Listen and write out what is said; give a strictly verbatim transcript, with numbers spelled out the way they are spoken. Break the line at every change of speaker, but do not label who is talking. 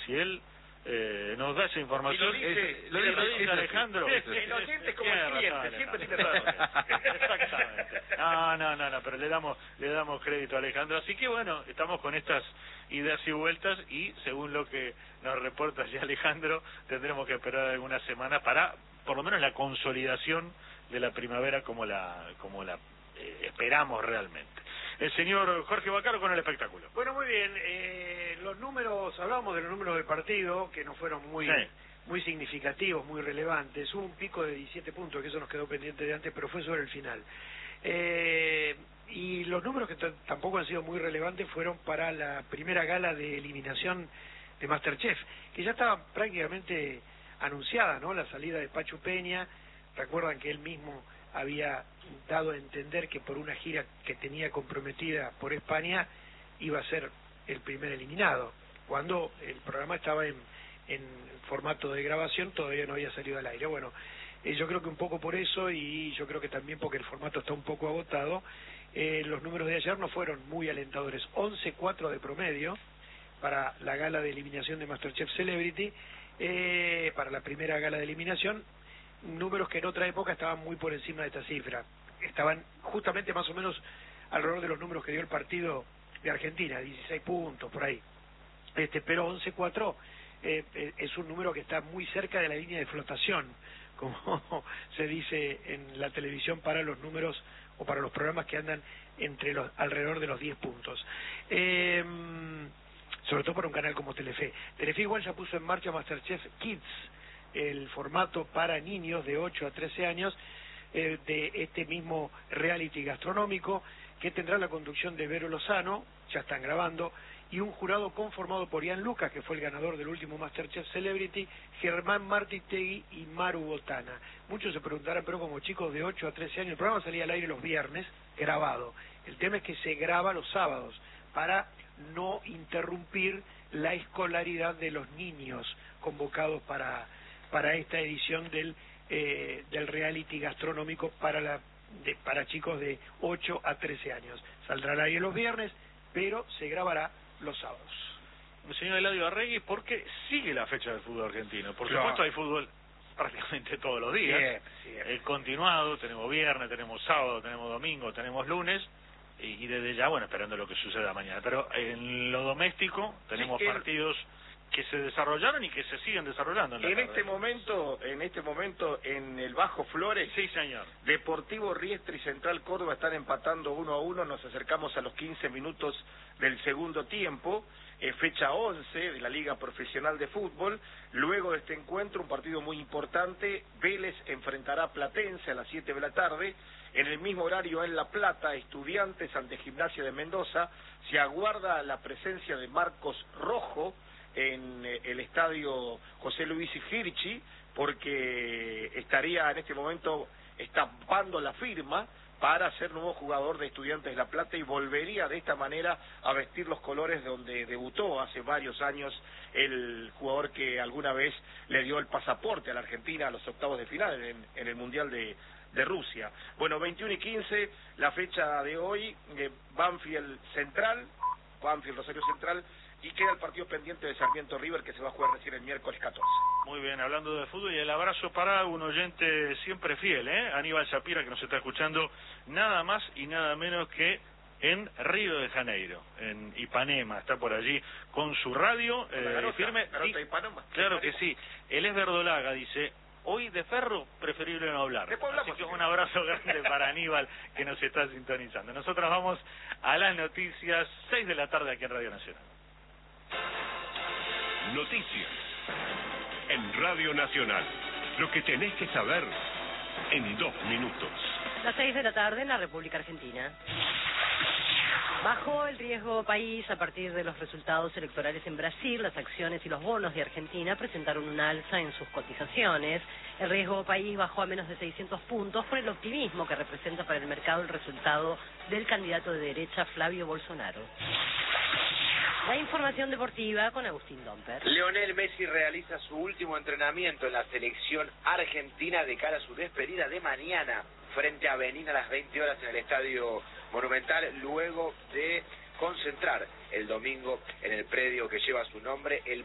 si él eh, nos da esa información,
y lo dice,
es, lo, dice, lo dice Alejandro.
Es, el oyente es como el cliente, siempre tiene razón.
Exactamente. No, no, no, no, pero le damos, le damos crédito a Alejandro. Así que bueno, estamos con estas ideas y vueltas y según lo que nos reporta ya Alejandro, tendremos que esperar algunas semanas para, por lo menos, la consolidación de la primavera como la, como la eh, esperamos realmente. El señor Jorge Vaccaro con el espectáculo.
Bueno, muy bien. Eh, los números, hablábamos de los números del partido, que no fueron muy,
sí.
muy significativos, muy relevantes. Hubo un pico de diecisiete puntos, que eso nos quedó pendiente de antes, pero fue sobre el final. Eh, y los números que tampoco han sido muy relevantes fueron para la primera gala de eliminación de MasterChef, que ya estaba prácticamente anunciada, ¿no? La salida de Pachu Peña. Recuerdan que él mismo había dado a entender que por una gira que tenía comprometida por España iba a ser el primer eliminado, cuando el programa estaba en, en formato de grabación, todavía no había salido al aire. Bueno, eh, yo creo que un poco por eso, y yo creo que también porque el formato está un poco agotado, eh, los números de ayer no fueron muy alentadores. once cuatro de promedio para la gala de eliminación de MasterChef Celebrity, eh, para la primera gala de eliminación, números que en otra época estaban muy por encima de esta cifra. Estaban justamente más o menos alrededor de los números que dio el partido de Argentina, dieciséis puntos, por ahí. Este, pero once cuatro eh, eh, es un número que está muy cerca de la línea de flotación, como se dice en la televisión para los números o para los programas que andan entre los alrededor de los diez puntos. Eh, sobre todo para un canal como Telefe. Telefe igual ya puso en marcha MasterChef Kids, el formato para niños de ocho a trece años, eh, de este mismo reality gastronómico, que tendrá la conducción de Vero Lozano, ya están grabando, y un jurado conformado por Ian Lucas, que fue el ganador del último MasterChef Celebrity, Germán Martitegui y Maru Botana. Muchos se preguntarán, pero como chicos de ocho a trece años, el programa salía al aire los viernes, grabado. El tema es que se graba los sábados, para no interrumpir la escolaridad de los niños convocados para... para esta edición del eh, del reality gastronómico para la de, para chicos de ocho a trece años. Saldrá al aire los viernes, pero se grabará los sábados.
Señor Eladio Arregui, ¿por qué sigue la fecha del fútbol argentino? Por
claro.
supuesto hay fútbol prácticamente todos los días,
Siempre, siempre.
Eh, continuado, tenemos viernes, tenemos sábado, tenemos domingo, tenemos lunes, y, y desde ya, bueno, esperando lo que suceda mañana. Pero en lo doméstico tenemos
sí, el...
partidos que se desarrollaron y que se siguen desarrollando en, la
en
tarde.
este momento en este momento en el Bajo Flores,
sí señor,
Deportivo Riestra y Central Córdoba están empatando uno a uno. Nos acercamos a los quince minutos del segundo tiempo, eh, fecha once de la Liga Profesional de Fútbol. Luego de este encuentro, un partido muy importante, Vélez enfrentará a Platense a las siete de la tarde. En el mismo horario en La Plata, Estudiantes ante Gimnasia de Mendoza. Se aguarda la presencia de Marcos Rojo en el estadio José Luis Hirschi, porque estaría en este momento estampando la firma para ser nuevo jugador de Estudiantes de La Plata, y volvería de esta manera a vestir los colores donde debutó hace varios años el jugador que alguna vez le dio el pasaporte a la Argentina a los octavos de final en, en el Mundial de, de Rusia. Bueno, veintiuno y quince, la fecha de hoy, eh, Banfield Central, Banfield Rosario Central, y queda el partido pendiente de Sarmiento River, que se va a jugar recién el miércoles catorce.
Muy bien, hablando de fútbol, y el abrazo para un oyente siempre fiel, ¿eh? Aníbal Shapira, que nos está escuchando nada más y nada menos que en Río de Janeiro, en Ipanema, está por allí con su radio eh,
garota,
firme.
garota
y,
Ipanema.
claro que sí, él es verdolaga, dice, hoy de Ferro preferible no hablar.
Después hablamos,
Así que
sí.
un abrazo grande para Aníbal, que nos está sintonizando. Nosotros vamos a las noticias, seis de la tarde aquí en Radio Nacional.
Noticias en Radio Nacional. Lo que tenés que saber en dos minutos.
Las seis de la tarde en la República Argentina. Bajó el riesgo país a partir de los resultados electorales en Brasil. Las acciones y los bonos de Argentina presentaron un alza en sus cotizaciones. El riesgo país bajó a menos de seiscientos puntos por el optimismo que representa para el mercado el resultado del candidato de derecha Flavio Bolsonaro. La información deportiva con Agustín Domper.
Lionel Messi realiza su último entrenamiento en la selección argentina de cara a su despedida de mañana frente a Benín a las veinte horas en el Estadio Monumental, luego de concentrar el domingo en el predio que lleva su nombre el